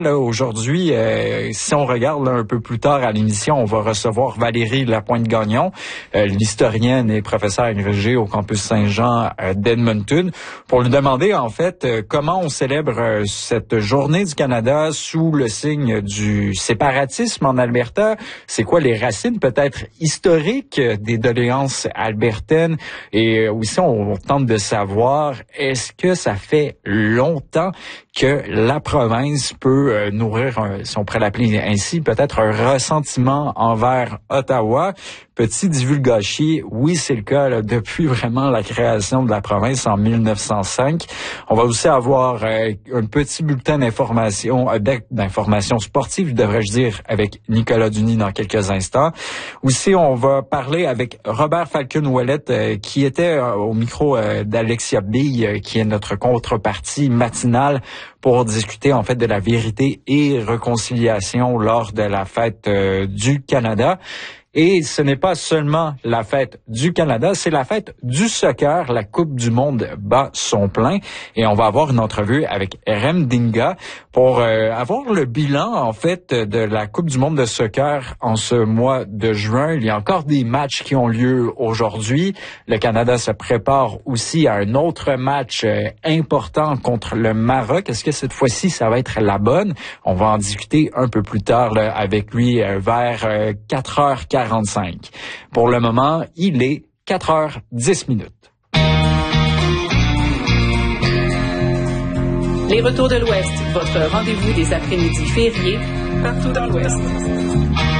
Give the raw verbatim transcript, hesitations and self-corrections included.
Là, aujourd'hui, euh, si on regarde là, un peu plus tard à l'émission, on va recevoir Valérie Lapointe-Gagnon, euh, l'historienne et professeure agrégée au campus Saint-Jean euh, d'Edmonton, pour lui demander en fait euh, comment on célèbre euh, cette journée du Canada sous le signe du séparatisme en Alberta. C'est quoi les racines peut-être historiques des doléances albertaines? Et euh, aussi, on, on tente de savoir, est-ce que ça fait longtemps que la province peut euh, nourrir, un, si on pourrait l'appeler ainsi, peut-être un ressentiment envers Ottawa. Petit divulgachier, oui, c'est le cas là, depuis vraiment la création de la province en mille neuf cent cinq. On va aussi avoir euh, un petit bulletin d'information, euh, d'information sportive, devrais-je dire, avec Nicolas Duny dans quelques instants. Aussi, on va parler avec Robert Falcon-Ouellette, euh, qui était euh, au micro euh, d'Alexia Bille, euh, qui est notre contrepartie matinale, pour discuter en fait de la vérité et réconciliation lors de la fête euh, du Canada. Et ce n'est pas seulement la fête du Canada, c'est la fête du soccer. La Coupe du monde bat son plein. Et on va avoir une entrevue avec Rem Dinga pour euh, avoir le bilan, en fait, de la Coupe du monde de soccer en ce mois de juin. Il y a encore des matchs qui ont lieu aujourd'hui. Le Canada se prépare aussi à un autre match euh, important contre le Maroc. Est-ce que cette fois-ci, ça va être la bonne? On va en discuter un peu plus tard là, avec lui euh, vers euh, quatre heures quarante-cinq. Pour le moment, il est quatre heures dix minutes. Les Retours de l'Ouest, votre rendez-vous des après-midi fériés partout dans l'Ouest.